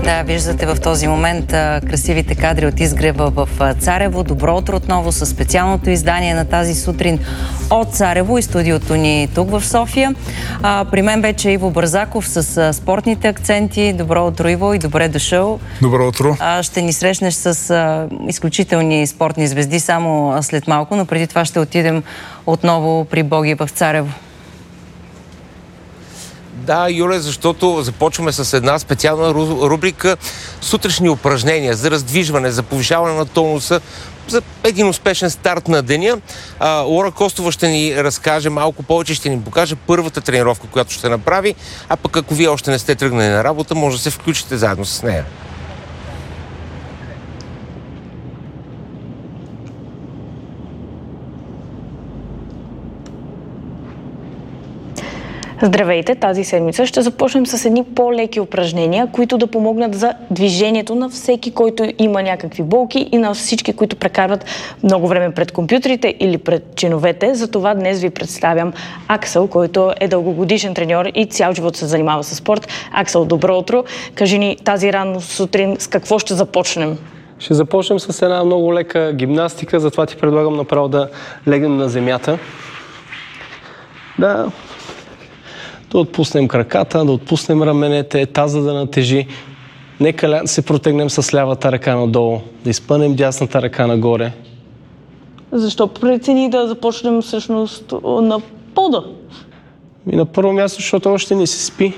Да, виждате в този момент красивите кадри от изгрева в Царево. Добро утро отново със специалното издание на тази сутрин от Царево и студиото ни тук в София. При мен вече Иво Бързаков с спортните акценти. Добро утро, Иво, и добре дошъл. Добро утро. Ще ни срещнеш с изключителни спортни звезди само след малко, но преди това ще отидем отново при Боги в Царево. Да, Юле, защото започваме с една специална рубрика сутрешни упражнения за раздвижване, за повишаване на тонуса, за един успешен старт на деня. Лора Костова ще ни разкаже малко повече, ще ни покаже първата тренировка, която ще направи, а пък ако вие още не сте тръгнали на работа, може да се включите заедно с нея. Здравейте! Тази седмица ще започнем с едни по-леки упражнения, които да помогнат за движението на всеки, който има някакви болки и на всички, които прекарват много време пред компютрите или пред чиновете. Затова днес ви представям Аксел, който е дългогодишен треньор и цял живот се занимава с спорт. Аксел, добро утро! Кажи ни тази рано сутрин с какво ще започнем? Ще започнем с една много лека гимнастика, затова ти предлагам направо да легнем на земята. Да отпуснем краката, да отпуснем раменете, таза да натежи. Нека се протегнем с лявата ръка надолу, да изпънем дясната ръка нагоре. Защо прецени да започнем всъщност на пода? И на първо място, защото още не се спи.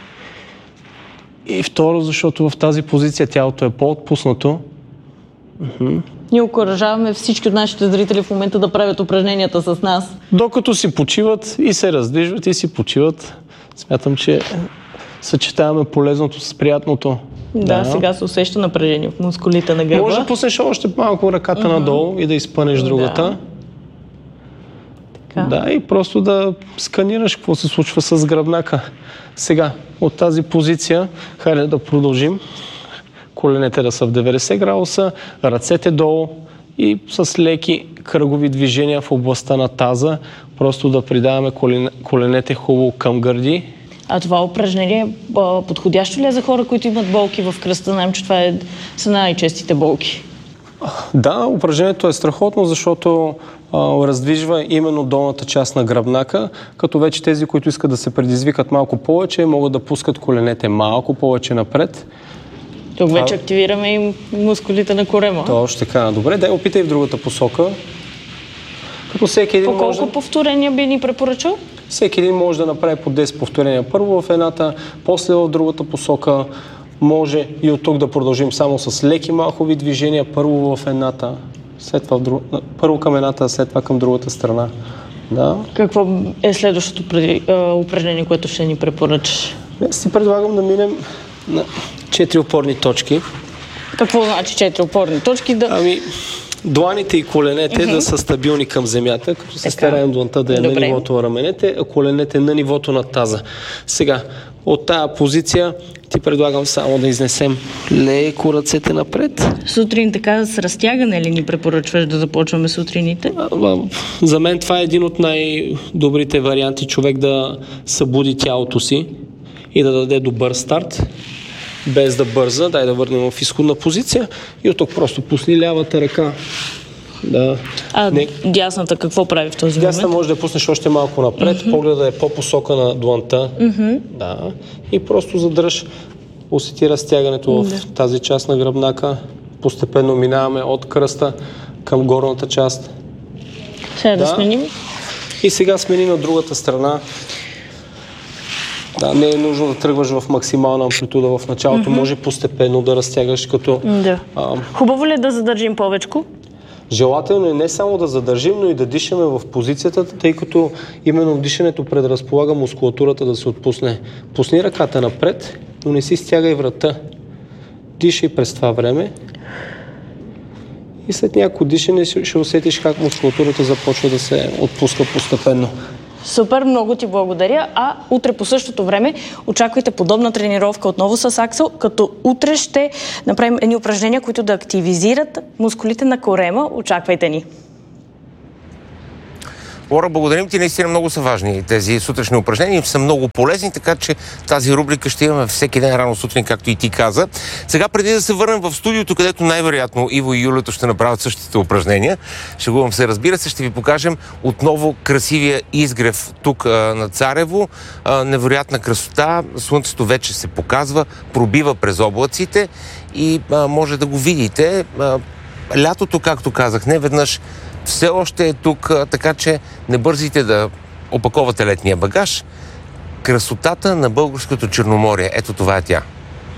И второ, защото в тази позиция тялото е по-отпуснато. Ние окуражаваме всички от нашите зрители в момента да правят упражненията с нас. Докато си почиват и се раздвижват и си почиват, смятам, че съчетаваме полезното с приятното. Да, сега се усеща напрежение в мускулите на гърба. Може да пуснеш още малко ръката надолу и да изпънеш другата. Да, и просто да сканираш какво се случва с гръбнака. Сега, от тази позиция, хайде да продължим. Коленете да са в 90 градуса, ръцете долу и с леки кръгови движения в областта на таза, просто да придаваме коленете хубаво към гърди. А това упражнение подходящо ли е за хора, които имат болки в кръста? Знаем, че това са най-честите болки. Да, упражнението е страхотно, защото раздвижва именно долната част на гръбнака, като вече тези, които искат да се предизвикат малко повече, могат да пускат коленете малко повече напред. Тук вече активираме и мускулите на корема. Точно така. Добре, дай опитай в другата посока. Като всеки един по колко повторения би ни препоръчал? Всеки един може да направи по 10 повторения. Първо в едната, после в другата посока. Може и от тук да продължим само с леки махови движения. Първо в едната, след това в другата. Първо към едната, след това към другата страна. Да. Какво е следващото упражнение, което ще ни препоръчаш? Аз ти предлагам да минем на 4 опорни точки. Какво значи 4 опорни точки? Дланите и коленете да са стабилни към земята, като се стараем дланта да е на нивото на раменете, а коленете на нивото на таза. Сега, от тази позиция ти предлагам само да изнесем леко ръцете напред. Сутрин така с разтягане ли ни препоръчваш да започваме сутрините? За мен това е един от най-добрите варианти, човек да събуди тялото си и да даде добър старт, без да бърза. Дай да върнем в изходна позиция и от тук просто пусни лявата ръка. Да. Дясната какво прави в този момент? Дясна може да пуснеш още малко напред, погледа е по-посока на дланта. Да. И просто задръж, усети разтягането в тази част на гръбнака. Постепенно минаваме от кръста към горната част. Сега да сменим. И сега смени на другата страна. Да, не е нужно да тръгваш в максимална амплитуда в началото. Може постепенно да разтягаш като... Хубаво ли е да задържим повечко? Желателно е не само да задържим, но и да дишаме в позицията, тъй като именно дишането предразполага мускулатурата да се отпусне. Пусни ръката напред, но не си стягай врата. Дишай през това време. И след някакво дишане ще усетиш как мускулатурата започва да се отпуска постепенно. Супер, много ти благодаря. А утре по същото време очаквайте подобна тренировка отново с Аксел, като утре ще направим едни упражнения, които да активизират мускулите на корема. Очаквайте ни! Лора, благодарим ти, наистина много са важни тези сутрешни упражнения, са много полезни, така че тази рубрика ще имаме всеки ден рано сутрин, както и ти каза. Сега, преди да се върнем в студиото, където най-вероятно Иво и Юлето ще направят същите упражнения, шегувам се, разбира се, ще ви покажем отново красивия изгрев тук на Царево. Невероятна красота, слънцето вече се показва, пробива през облаците и може да го видите. Лятото, както казах, не веднъж все още е тук, така че не бързите да опаковате летния багаж. Красотата на българското Черноморие. Ето това е тя.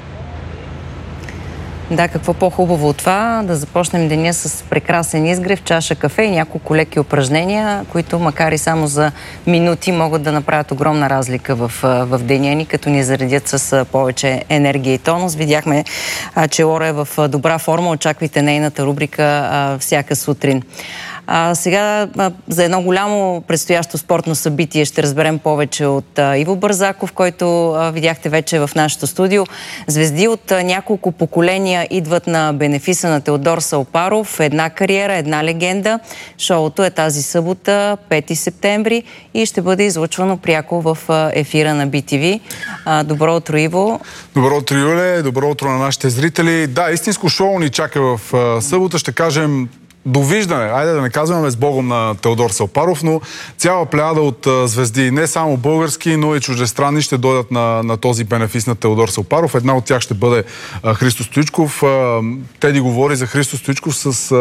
Да, какво по-хубаво от това? Да започнем деня с прекрасен изгрев, чаша кафе и няколко леки упражнения, които макар и само за минути могат да направят огромна разлика в деня ни, като ни заредят с повече енергия и тонус. Видяхме, че Лора е в добра форма. Очаквайте нейната рубрика всяка сутрин. Сега за едно голямо предстоящо спортно събитие ще разберем повече от Иво Бързаков, който видяхте вече в нашото студио. Звезди от няколко поколения идват на бенефиса на Теодор Салпаров. Една кариера, една легенда. Шоуто е тази събота, 5 септември и ще бъде излъчвано пряко в ефира на BTV. Добро утро, Иво. Добро утро, Юле. Добро утро на нашите зрители. Да, истинско шоу ни чака в събота. Ще кажем довиждане, айде да не казваме с Богом на Теодор Салпаров, но цяла плеяда от звезди, не само български, но и чуждестранни ще дойдат на този бенефис на Теодор Салпаров. Една от тях ще бъде Христо Стоичков. Теди говори за Христо Стоичков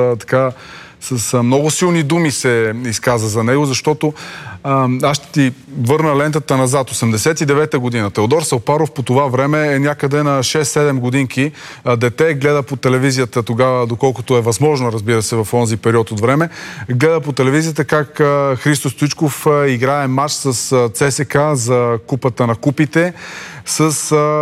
с много силни думи се изказа за него, защото аз ще ти върна лентата назад. 89-та година. Теодор Салпаров по това време е някъде на 6-7 годинки. Дете гледа по телевизията тогава, доколкото е възможно, разбира се, в онзи период от време. Гледа по телевизията как Христо Стоичков играе матч с ЦСКА за купата на купите с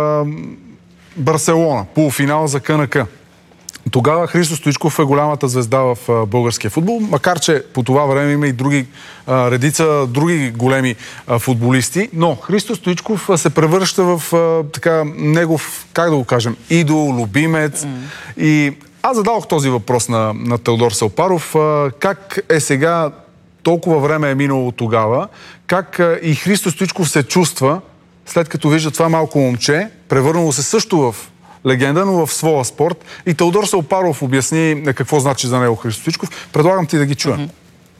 Барселона. Полуфинал за КНК. Тогава Христо Стоичков е голямата звезда в българския футбол, макар че по това време има и редица други големи футболисти, но Христо Стоичков се превръща в негов, как да го кажем, идол, любимец. И аз зададох този въпрос на Теодор Салпаров, как е сега, толкова време е минало тогава, как и Христо Стоичков се чувства, след като вижда това малко момче, превърнало се също в легенда, но в своя спорт. И Теодор Салпаров обясни какво значи за него Христо Стоичков. Предлагам ти да ги чуем.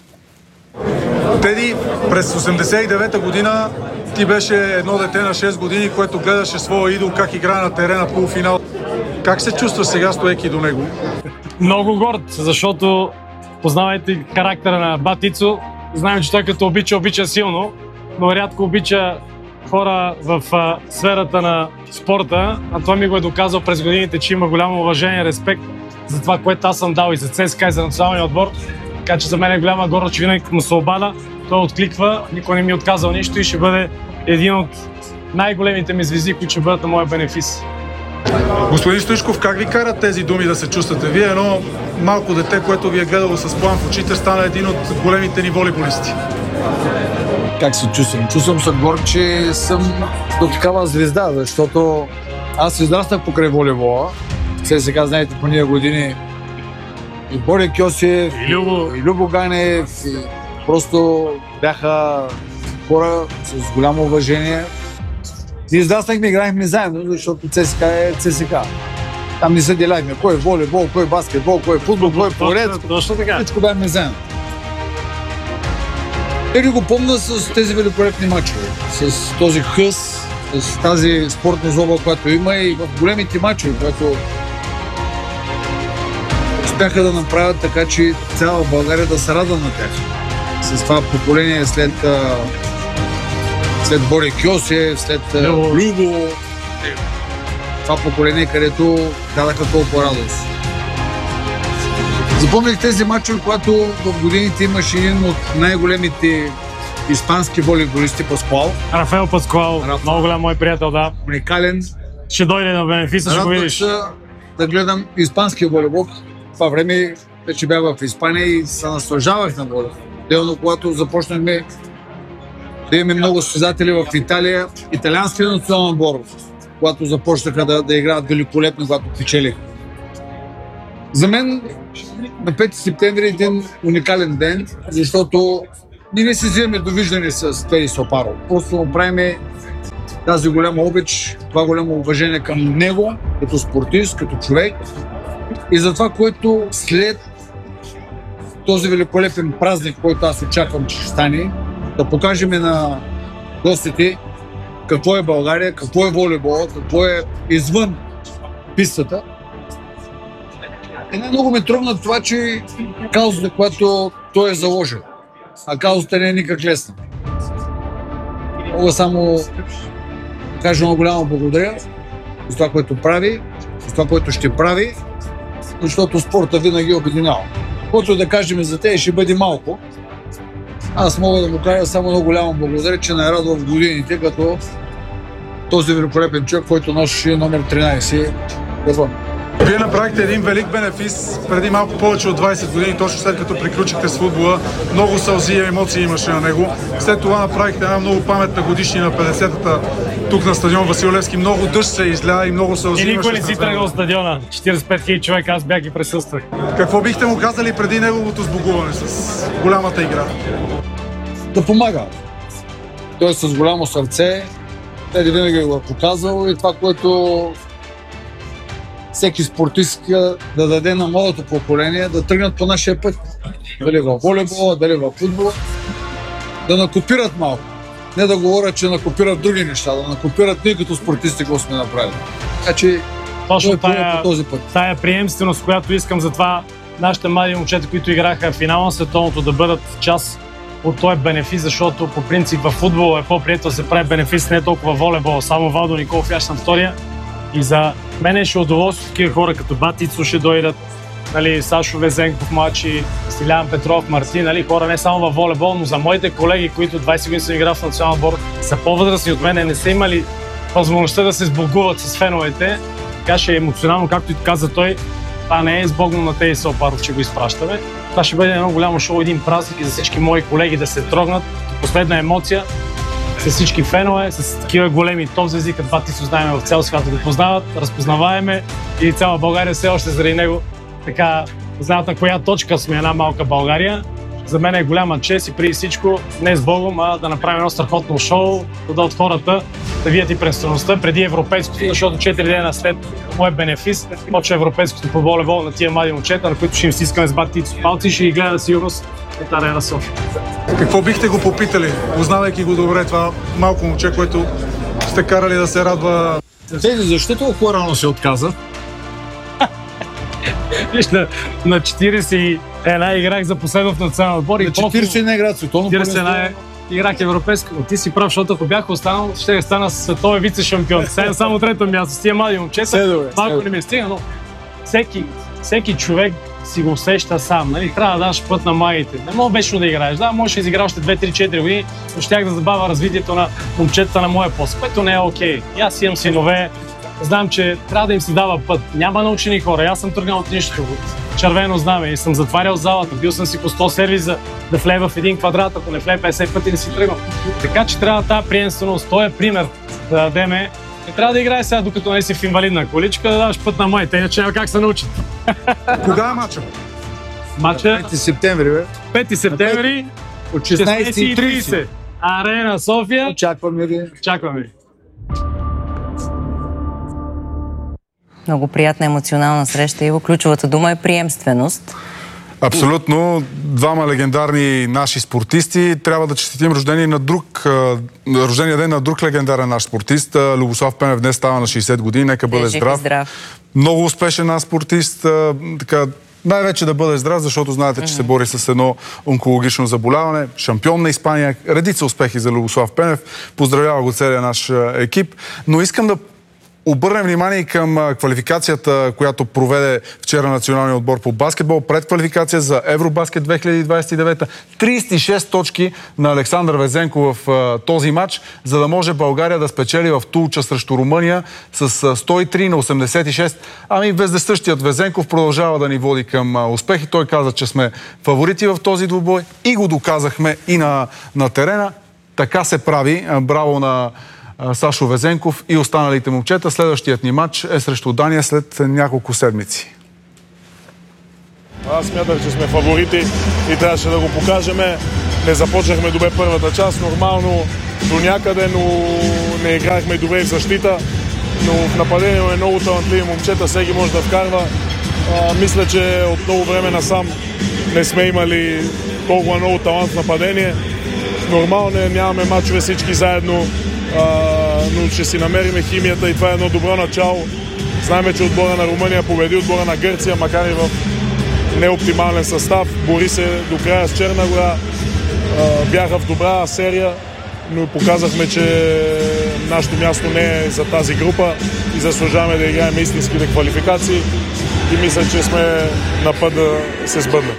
Теди, през 89-та година ти беше едно дете на 6 години, което гледаше своя идол как играе на терена полуфинал. Как се чувства сега, стоейки до него? Много горд, защото познавайте характера на Батицо. Знаем, че той като обича силно, но рядко обича хора в сферата на спорта, а това ми го е доказал през годините, че има голямо уважение, респект за това, което аз съм дал и за ЦСКА, и за националния отбор. Така че за мен е голяма гордост, че винаги му се обада, той откликва, никой не ми е отказал нищо и ще бъде един от най-големите ми звезди, които ще бъдат на моя бенефис. Господин Стоичков, как ви карат тези думи да се чувствате? Вие едно малко дете, което ви е гледало с плам в очите, стана един от големите ни волейболисти. Как се чувствам? Чувствам се горд, че съм до такава звезда, защото аз израснах покрай волейбола. Сега знаете, по ния години и Боря Кьосев, и Любо Ганев, и просто бяха хора с голямо уважение. И израснахме, играхме заедно, защото ЦСКА е ЦСКА. Там не се деляхме кой е волейбол, кой е баскетбол, кой е футбол, кой е поред. Точно така. Всичко бяхме заедно. Или го помня с тези великолепни мачове, с този хъс, с тази спортна зоба, която има и в големите мачове, които успяха да направят така, че цяла България да се радва на тях. С това поколение след Боря Кьосев, след Любо, това поколение, където дадаха толкова радост. Запомних тези мачове, когато в годините имаше един от най-големите испански волейболисти Паскуал. Рафаел Паскуал, много голям мой приятел, да. Уникален. Ще дойде на бенефиса, ще го видиш. Да гледам испански волейбол. Това време вече бях в Испания и се наслаждавах на волейбол. Делно, когато започнахме да имаме много състезатели в Италия, италианския национален отбор, когато започнаха да играят великолепно, когато печелих. За мен на 5 септември е един уникален ден, защото Ние не си вземем довиждане с Теди Сопаров. Просто му правим тази голяма обич, това голямо уважение към него, като спортист, като човек. И за това, което след този великолепен празник, който аз очаквам, че ще стане, да покажем на гостите какво е България, какво е волейбол, какво е извън пистата. И най-много ме трогна това, че каузата, която той е заложил. А каузата не е никак лесна. Мога само кажа много голямо благодаря за това, което прави, за това, което ще прави, защото спорта винаги обединява. Каквото да кажем за те, ще бъде малко. Аз мога да му кажа само много голямо благодаря, че нарадва в годините, като този великолепен човек, който носеше номер 13. Вие направихте един велик бенефис преди малко повече от 20 години, точно след като приключихте с футбола. Много сълзи и емоции имаше на него. След това направихте една много паметна годишнина, 50-та, тук на стадион Васил Левски. Много дъжд се изля и много сълзи имаше. И никой не си тръгнал от стадиона. 45 000 човека, аз бях и присъствах. Какво бихте му казали преди неговото сбогуване с голямата игра? Да помага. Той е с голямо сърце. Теди винаги го е показал и това, което всеки спортист да даде на младото поколение, да тръгнат по нашия път. Дали във волейбола, дали във футбола. Да накопират малко. Не да говорят, че накопират други неща, да накопират ние като спортисти го сме направили. Така че точно по този път. Тая приемственост, която искам за това нашите млади момчета, които играха в финала на световното, да бъдат част от този бенефис, защото по принцип във футбола е по-приятел да се прави бенефис, не толкова волейбол. Само Владо Николов, аз съм втория. И за мен ще удоволствие такива хора като Батицо ще дойдат, нали, Сашо Везенков, младши, Стилян Петров, Мартин, нали, хора не само във волейбол, но за моите колеги, които 20 години съм играл в национален отбор, са по-възрастни от мен, не са имали възможността да се сбогуват с феновете. Така ще е емоционално, както и каза той, това не е сбогно на Теди Сопаров, че го изпращаме. Това ще бъде едно голямо шоу, един празник и за всички мои колеги да се трогнат. Последна емоция с всички фенове, с такива големи топ звезди, като Батицо знаем в цял свят да го познават, разпознаваеме и цяла България все още заради него така знаят на коя точка сме една малка България. За мен е голяма чест и преди всичко не с Богом, а да направим едно страхотно шоу, да от хората да видят и пренствеността преди европейското, защото 4 дена след мой бенефис почва европейското по волейбол на тия млади момчета, на които ще им стискаме с Батицо палци и ще ги гледат сигурност от Арена София. Какво бихте го попитали, познавайки го добре това малко момче, което сте карали да се радва? Теди, защо толкова рано се отказа? Виж, на 41 играх за последно в национален отбор. На 41 играх световно. 41 играх европейско. Но ти си прав, защото ако бях останал, ще стана световен вице-шампион. Сега само трето място с тия млади момчета. Малко не ми стига, но всеки човек си го усеща сам. Нали? Трябва да даш път на младите. Не мога вечно да играеш. Да, можеш да изиграш още 2-3-4 години, но щях да забавя развитието на момчетата на моя пост, което не е окей. И аз имам синове. Знам, че трябва да им се дава път. Няма научени хора. Аз съм тръгнал от нищо. Червено знаме и съм затварял залата. Бил съм си по 100 сервиза да влея в един квадрат, ако не влея 50 пъти не си тръгнал. Така че трябва тази приемственост, този пример да дадеме. Не трябва да играе сега, докато не си в инвалидна количка, да даваш път на майта, иначе няма как се научат. Кога е мача? Мача 5 септември, бе. 5 септември от 16:30. Арена София. Очакваме ви. Чакваме ви. Много приятна емоционална среща. Иво, ключовата дума е приемственост. Абсолютно. Двама легендарни наши спортисти. Трябва да честитим рождения ден на друг легендарен наш спортист. Любослав Пенев днес става на 60 години. Нека бъде здрав. Много успешен наш спортист. Така, най-вече да бъде здрав, защото знаете, че се бори с едно онкологично заболяване. Шампион на Испания. Редица успехи за Любослав Пенев. Поздравява го целият наш екип. Но искам да обърнем внимание към квалификацията, която проведе вчера националния отбор по баскетбол. Предквалификация за Евробаскет 2029. 36 точки на Александър Везенков в този матч, за да може България да спечели в Тулча срещу Румъния с 103 на 86. Ами вездесъщият Везенков продължава да ни води към успехи. Той каза, че сме фаворити в този двубой и го доказахме и на терена. Така се прави. Браво на Сашо Везенков и останалите момчета. Следващият ни матч е срещу Дания след няколко седмици. Аз смятах, че сме фаворити и трябваше да го покажем. Не започнахме добре първата част, нормално до някъде, но не играехме добре в защита. Но в нападение е много талантливи момчета, всеки може да вкарва. Мисля, че от много време насам не сме имали толкова много талант в нападение. Нормално нямаме мачове всички заедно, но ще си намериме химията и това е едно добро начало. Знаем, че отбора на Румъния победи отбора на Гърция, макар и в неоптимален състав. Бори се до края с Черна гора. Бяха в добра серия, но показахме, че нашето място не е за тази група и заслужаваме да играем истинските квалификации и мисля, че сме на път да се сбъдне.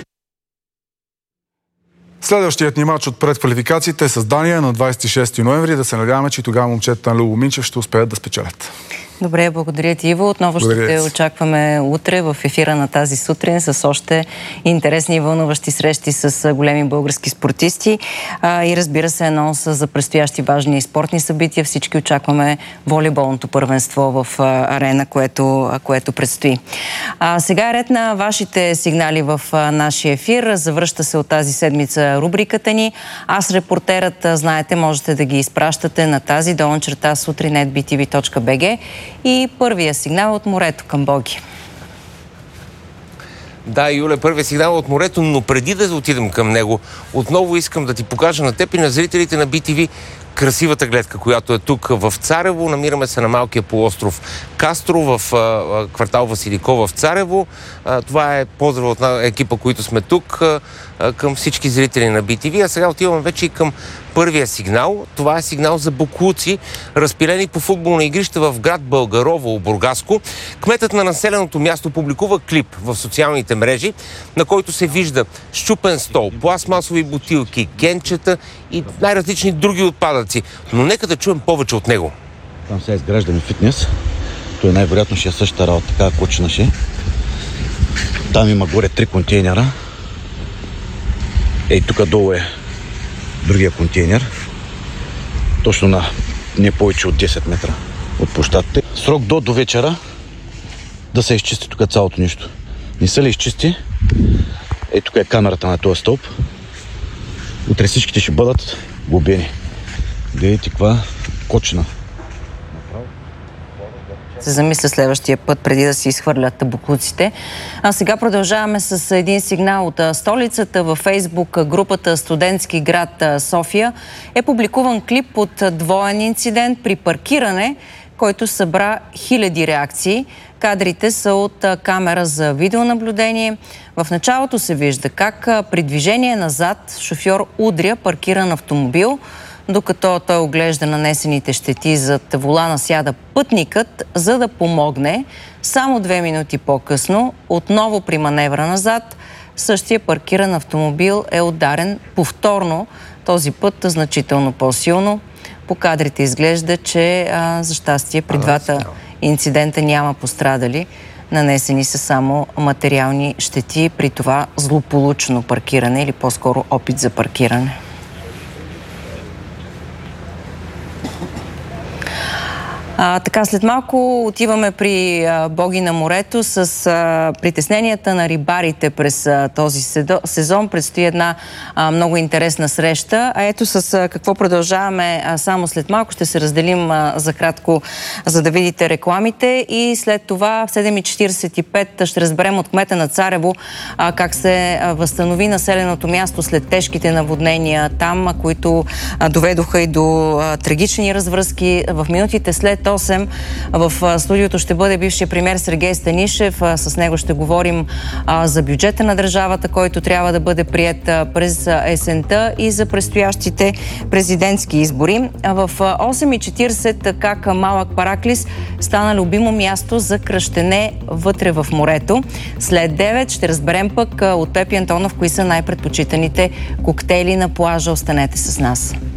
Следващият ни мач от предквалификациите е с Дания на 26 ноември. Да се надяваме, че тогава момчетата на Любо Минчев ще успеят да спечелят. Добре, благодаря ти, Иво. Отново ще те очакваме утре в ефира на тази сутрин с още интересни и вълнуващи срещи с големи български спортисти и разбира се анонс за предстоящи важни спортни събития. Всички очакваме волейболното първенство в арена, което предстои. Сега е ред на вашите сигнали в нашия ефир. Завръща се от тази седмица рубриката ни. Аз, репортерът, знаете, можете да ги изпращате на тази sutrinet.btv.bg. И първия сигнал от морето към Боги. Да, Юля, първият сигнал от морето, но преди да отидем към него, отново искам да ти покажа на теб и на зрителите на BTV красивата гледка, която е тук в Царево. Намираме се на малкия полуостров Кастро в квартал Василико в Царево. Това е поздрав от екипа, които сме тук, към всички зрители на BTV. А сега отиваме вече и към първия сигнал. Това е сигнал за боклуци, разпилени по футболна игрища в град Българово, Бургаско. Кметът на населеното място публикува клип в социалните мрежи, на който се вижда счупен стол, пластмасови бутилки, генчета и най-различни други отпадъци. Но нека да чуем повече от него. Там сега изграждаме фитнес. Той най-вероятно ще е същата работа, така кочина ще. Там има горе 3 контейнера. Ей, тук долу е другия контейнер. Точно на не повече от 10 метра от площадите. Срок до вечера да се изчисти тук цялото нещо. Не се ли изчисти? Ей, тук е камерата на този стълб. Утре всичките ще бъдат глобени. Гледайте каква кочина. Се замисля следващия път, преди да си изхвърлят боклуците. А сега продължаваме с един сигнал от столицата. Във Фейсбук групата Студентски град София е публикуван клип от двоен инцидент при паркиране, който събра хиляди реакции. Кадрите са от камера за видеонаблюдение. В началото се вижда как при движение назад шофьор удря паркиран автомобил. Докато той оглежда нанесените щети, зад волана сяда пътникът, за да помогне. Само 2 минути по-късно, отново при маневра назад, същия паркиран автомобил е ударен повторно, този път значително по-силно. По кадрите изглежда, че за щастие при двата инцидента няма пострадали. Нанесени са само материални щети при това злополучно паркиране или по-скоро опит за паркиране. Така, след малко отиваме при Боги на морето с притесненията на рибарите през този сезон. Предстои една много интересна среща. А ето с какво продължаваме само след малко. Ще се разделим за кратко, за да видите рекламите. И след това в 7:45 ще разберем от кмета на Царево как се възстанови населеното място след тежките наводнения там, които доведоха и до трагични развръзки. В минутите след 8 в студиото ще бъде бившия премиер Сергей Станишев. С него ще говорим за бюджета на държавата, който трябва да бъде приет през есента и за предстоящите президентски избори. В 8:40 как малък Параклис стана любимо място за кръщене вътре в морето. След 9 ще разберем пък от Пепи Антонов кои са най-предпочитаните коктейли на плажа. Останете с нас.